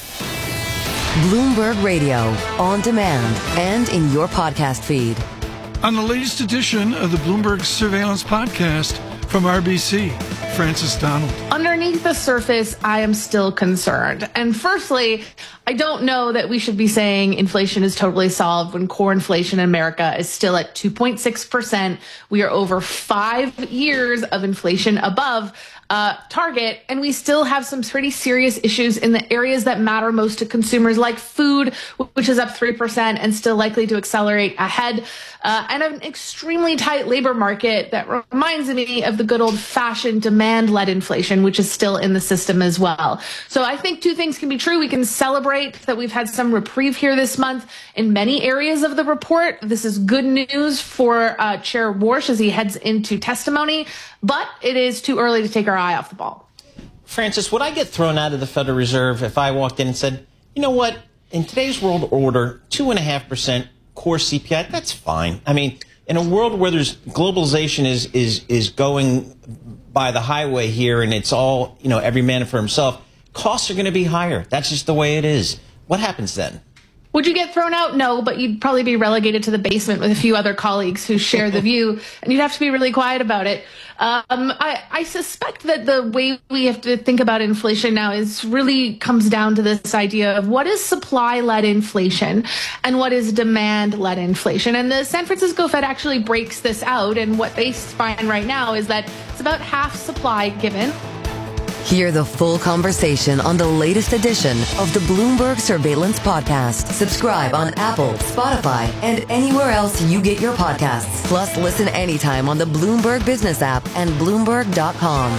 S26: Bloomberg Radio, on demand and in your podcast feed.
S27: On the latest edition of the Bloomberg Surveillance Podcast from R B C, Francis Donald.
S28: Underneath the surface, I am still concerned. And firstly, I don't know that we should be saying inflation is totally solved when core inflation in America is still at two point six percent. We are over five years of inflation above uh, target, and we still have some pretty serious issues in the areas that matter most to consumers, like food, which is up three percent and still likely to accelerate ahead, uh, and an extremely tight labor market that reminds me of the good old-fashioned demand-led inflation, which is still in the system as well. So I think two things can be true. We can celebrate that we've had some reprieve here this month in many areas of the report. This is good news for uh, Chair Warsh as he heads into testimony, but it is too early to take our eye off the ball.
S29: Francis, would I get thrown out of the Federal Reserve if I walked in and said, you know what,
S2: in today's world order, two point five percent core C P I, that's fine. I mean, in a world where there's globalization is is is going by the highway here and it's all, you know, every man for himself, costs are going to be higher. That's just the way it is. What happens then?
S28: Would you get thrown out? No, but you'd probably be relegated to the basement with a few other colleagues who share the view, and you'd have to be really quiet about it. Um, I, I suspect that the way we have to think about inflation now is really comes down to this idea of what is supply-led inflation and what is demand-led inflation. And the San Francisco Fed actually breaks this out, and what they find right now is that it's about half supply given.
S26: Hear the full conversation on the latest edition of the Bloomberg Surveillance Podcast. Subscribe on Apple, Spotify, and anywhere else you get your podcasts. Plus, listen anytime on the Bloomberg Business app and Bloomberg dot com.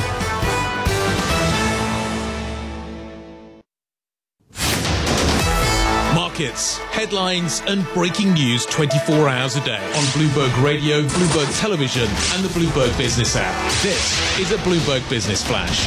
S3: Markets, headlines, and breaking news twenty-four hours a day on Bloomberg Radio, Bloomberg Television, and the Bloomberg Business app. This is a Bloomberg Business Flash.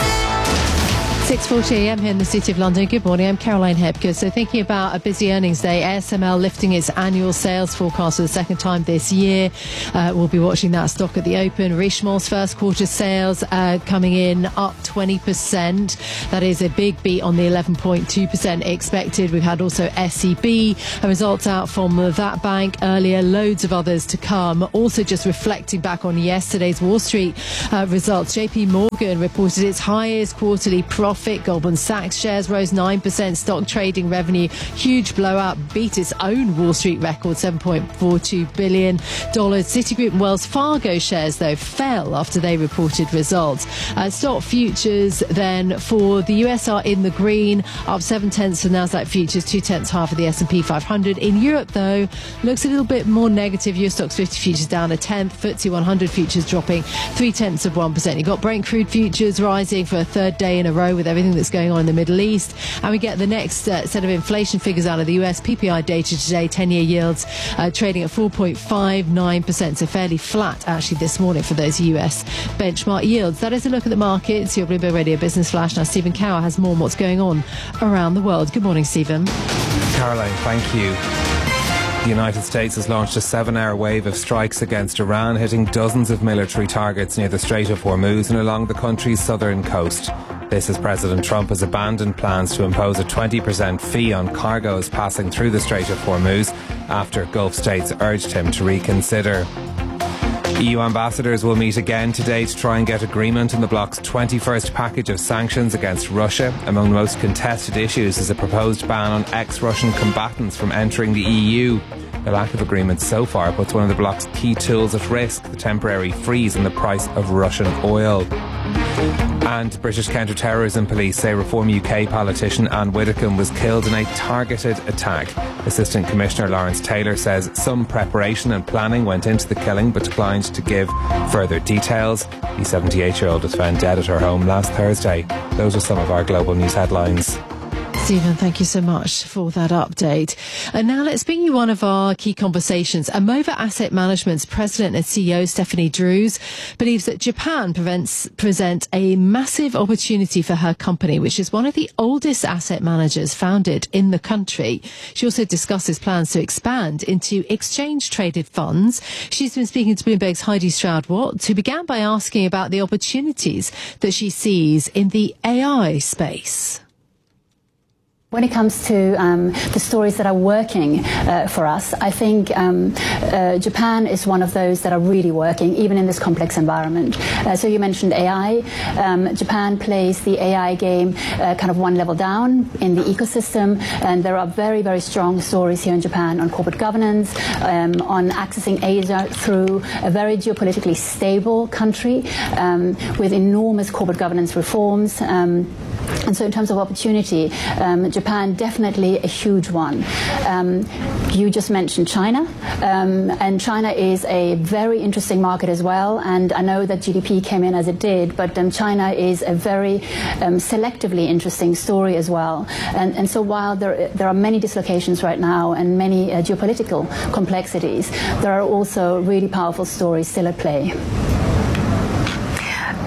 S19: six forty a m here in the City of London. Good morning, I'm Caroline Hepker. So thinking about a busy earnings day, A S M L lifting its annual sales forecast for the second time this year. Uh, we'll be watching that stock at the open. Richemont's first quarter sales uh, coming in up twenty percent. That is a big beat on the eleven point two percent expected. We've had also S E B, a result out from that bank earlier, loads of others to come. Also just reflecting back on yesterday's Wall Street uh, results, J P Morgan reported its highest quarterly profit. Goldman Sachs shares rose nine percent. Stock trading revenue, huge blowout, beat its own Wall Street record, seven point four two billion dollars. Citigroup and Wells Fargo shares, though, fell after they reported results. Uh, stock futures, then, for the U S are in the green, up seven tenths for Nasdaq futures, two tenths higher for the S and P five hundred. In Europe, though, looks a little bit more negative. U S Stocks fifty futures down a tenth. F T S E one hundred futures dropping three tenths of one percent. You've got Brent crude futures rising for a third day in a row with everything that's going on in the Middle East. And we get the next uh, set of inflation figures out of the U S. P P I data today, ten-year yields uh, trading at four point five nine percent, so fairly flat actually this morning for those U S benchmark yields. That is a look at the markets. Your Bloomberg Radio Business Flash. Now Stephen Cower has more on what's going on around the world. Good morning, Stephen.
S20: Caroline, thank you. The United States has launched a seven-hour wave of strikes against Iran, hitting dozens of military targets near the Strait of Hormuz and along the country's southern coast. This as President Trump has abandoned plans to impose a twenty percent fee on cargoes passing through the Strait of Hormuz after Gulf states urged him to reconsider. E U ambassadors will meet again today to try and get agreement on the bloc's twenty-first package of sanctions against Russia. Among the most contested issues is a proposed ban on ex-Russian combatants from entering the E U. The lack of agreement so far puts one of the bloc's key tools at risk, the temporary freeze in the price of Russian oil. And British counter-terrorism police say Reform U K politician Anne Widdecombe was killed in a targeted attack. Assistant Commissioner Lawrence Taylor says some preparation and planning went into the killing but declined to give further details. The seventy-eight-year-old was found dead at her home last Thursday. Those are some of our global news headlines.
S19: Stephen, thank you so much for that update. And now let's bring you one of our key conversations. Amova Asset Management's president and C E O, Stephanie Drews, believes that Japan prevents, present a massive opportunity for her company, which is one of the oldest asset managers founded in the country. She also discusses plans to expand into exchange-traded funds. She's been speaking to Bloomberg's Heidi Stroud-Watt, who began by asking about the opportunities that she sees in the A I space.
S4: When it comes to um, the stories that are working uh, for us, I think um, uh, Japan is one of those that are really working, even in this complex environment. Uh, so you mentioned A I. Um, Japan plays the A I game uh, kind of one level down in the ecosystem, and there are very, very strong stories here in Japan on corporate governance, um, on accessing Asia through a very geopolitically stable country um, with enormous corporate governance reforms. Um, And so in terms of opportunity, um, Japan definitely a huge one. Um, you just mentioned China, um, and China is a very interesting market as well. And I know that G D P came in as it did, but um, China is a very um, selectively interesting story as well. And, and so while there, there are many dislocations right now and many uh, geopolitical complexities, there are also really powerful stories still at play.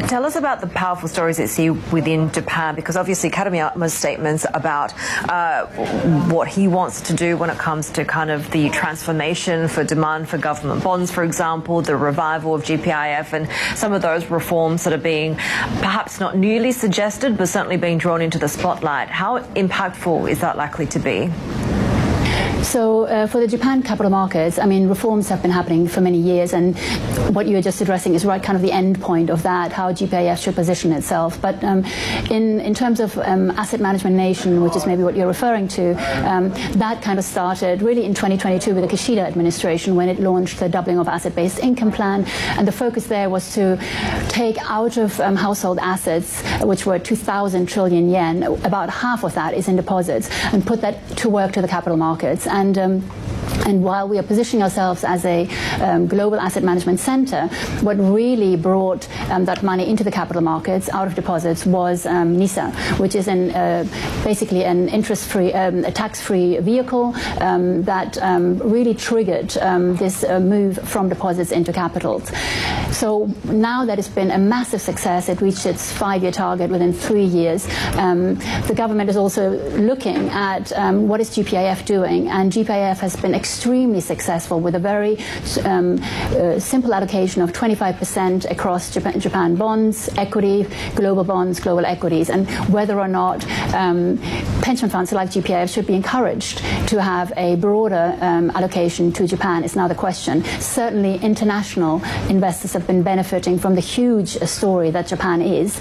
S5: Tell us about the powerful stories that you see within Japan, because obviously Katayama's statements about uh, what he wants to do when it comes to kind of the transformation for demand for government bonds, for example, the revival of G P I F, and some of those reforms that are being perhaps not newly suggested, but certainly being drawn into the spotlight. How impactful is that likely to be?
S4: So uh, for the Japan capital markets, I mean, reforms have been happening for many years, and what you were just addressing is right kind of the end point of that, how G P I F should position itself. But um, in, in terms of um, asset management nation, which is maybe what you're referring to, um, that kind of started really in twenty twenty-two with the Kishida administration when it launched the doubling of asset-based income plan, and the focus there was to take out of um, household assets, which were two thousand trillion yen, about half of that is in deposits, and put that to work to the capital markets. And um, And while we are positioning ourselves as a um, global asset management center, what really brought um, that money into the capital markets out of deposits was um, NISA, which is an, uh, basically an interest-free, um, a tax-free vehicle um, that um, really triggered um, this uh, move from deposits into capitals. So now that it's been a massive success, it reached its five-year target within three years. Um, the government is also looking at um, what is G P I F doing, and G P I F has been extremely successful with a very um, uh, simple allocation of twenty-five percent across Japan, Japan bonds, equity, global bonds, global equities, and whether or not um, pension funds like G P I F should be encouraged to have a broader um, allocation to Japan is now the question. Certainly international investors have been benefiting from the huge story that Japan is,